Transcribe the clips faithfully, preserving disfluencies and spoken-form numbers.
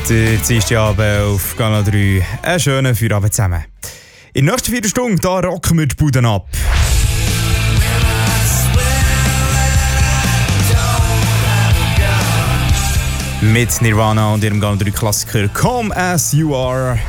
Der zweite Abend auf Kanal drei. Einen schönen Feierabend zusammen. In der nächsten vier Stunden da rocken wir die Buden ab. Mit Nirvana und ihrem Kanal drei Klassiker Come As You Are.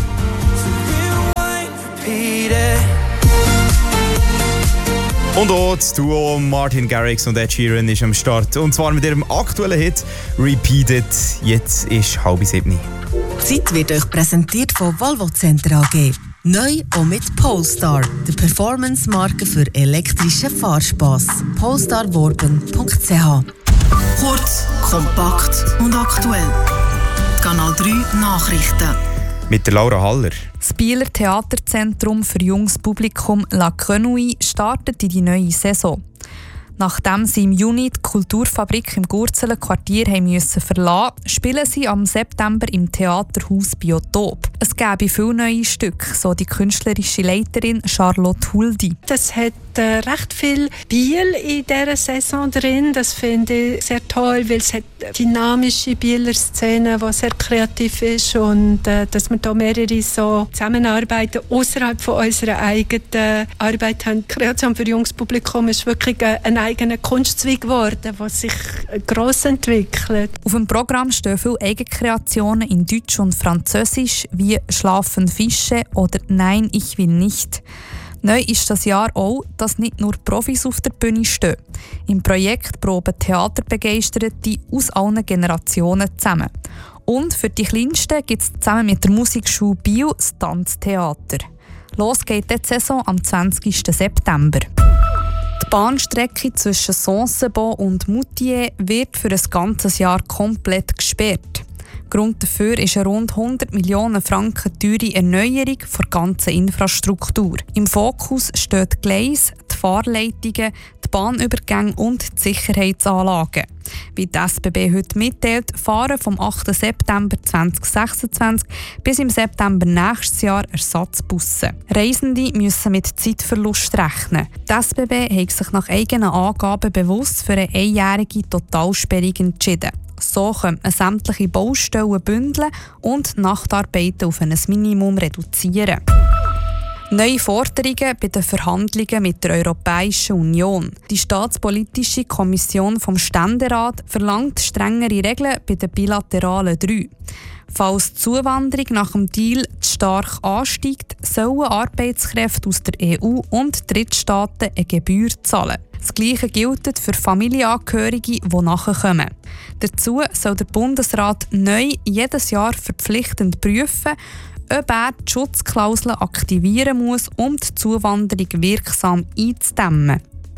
Und auch das Duo Martin Garrix und Ed Sheeran ist am Start. Und zwar mit ihrem aktuellen Hit Repeated. Jetzt ist halb sieben. Die Zeit wird euch präsentiert von Volvo Center A G. Neu auch mit Polestar, der Performance-Marke für elektrischen Fahrspass. polestar worben punkt c h. Kurz, kompakt und aktuell. Die Kanal drei Nachrichten. Mit der Laura Haller. Das Bieler Theaterzentrum für junges Publikum La Quenouille startet in die neue Saison. Nachdem sie im Juni die Kulturfabrik im Gurzeler Quartier haben müssen verlassen, spielen sie am September im Theaterhaus Biotop. Es gäbe viele neue Stücke, so die künstlerische Leiterin Charlotte Huldi. Das hat äh, recht viel Biel in dieser Saison drin. Das finde ich sehr toll, weil es hat eine dynamische Bieler Szene, die sehr kreativ ist, und äh, dass wir da mehrere so zusammenarbeiten außerhalb von unserer eigenen Arbeit haben. Die Kreation für junges Publikum ist wirklich ein eigener Kunstzweig geworden, der sich gross entwickelt. Auf dem Programm stehen viele Eigenkreationen in Deutsch und Französisch, wie «Schlafen Fische» oder «Nein, ich will nicht». Neu ist das Jahr auch, dass nicht nur Profis auf der Bühne stehen. Im Projekt proben Theaterbegeisterte aus allen Generationen zusammen. Und für die Kleinsten gibt es zusammen mit der Musikschule Biel das Tanztheater. Los geht die Saison am zwanzigsten September. Die Bahnstrecke zwischen Sensebon und Moutier wird für ein ganzes Jahr komplett gesperrt. Grund dafür ist eine rund hundert Millionen Franken teure Erneuerung der ganzen Infrastruktur. Im Fokus stehen die Gleise, die Fahrleitungen, die Bahnübergänge und die Sicherheitsanlagen. Wie die S B B heute mitteilt, fahren vom achten September zweitausendsechsundzwanzig bis im September nächstes Jahr Ersatzbusse. Reisende müssen mit Zeitverlust rechnen. Die S B B hat sich nach eigenen Angaben bewusst für eine einjährige Totalsperrung entschieden. So können sämtliche Baustellen bündeln und Nachtarbeiten auf ein Minimum reduzieren. Neue Forderungen bei den Verhandlungen mit der Europäischen Union. Die Staatspolitische Kommission vom Ständerat verlangt strengere Regeln bei den bilateralen drei. Falls die Zuwanderung nach dem Deal zu stark ansteigt, sollen Arbeitskräfte aus der E U und Drittstaaten eine Gebühr zahlen. Das Gleiche gilt für Familienangehörige, die nachkommen. Dazu soll der Bundesrat neu jedes Jahr verpflichtend prüfen, ob er die Schutzklauseln aktivieren muss, um die Zuwanderung wirksam einzudämmen.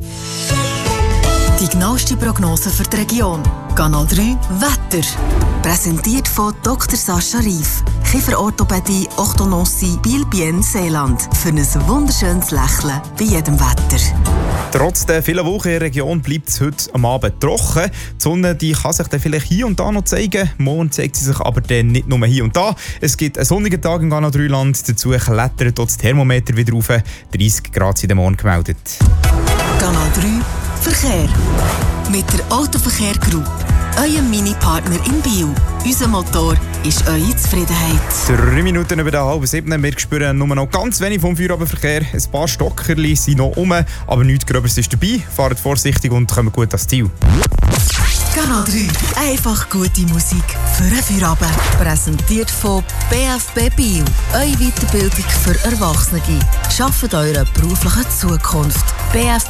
Die genaueste Prognose für die Region. Kanal drei Wetter. Präsentiert von Doktor Sascha Rief. Kieferorthopädie, Orthodontie, Biel-Bienne, Seeland. Für ein wunderschönes Lächeln bei jedem Wetter. Trotz der vielen Wochen in der Region bleibt es heute am Abend trocken. Die Sonne die kann sich dann vielleicht hier und da noch zeigen. Morgen zeigt sie sich aber dann nicht nur hier und da. Es gibt einen sonnigen Tag im Kanal drei Land. Dazu klettert das Thermometer wieder rauf. dreißig Grad sind am Morgen gemeldet. Kanal drei Verkehr. Mit der Autoverkehr Group. Euer Mini-Partner in Biel. Unser Motor ist eure Zufriedenheit. Drei Minuten über der halben sieben. Wir spüren nur noch ganz wenig vom Feierabendverkehr. Ein paar Stockerli sind noch um, aber nichts Gröberes ist dabei. Fahrt vorsichtig und kommt gut ans Ziel. Kanal drei. Einfach gute Musik für einen Feierabend. Präsentiert von B F B Biel. Eure Weiterbildung für Erwachsene. Schafft eure berufliche Zukunft. B F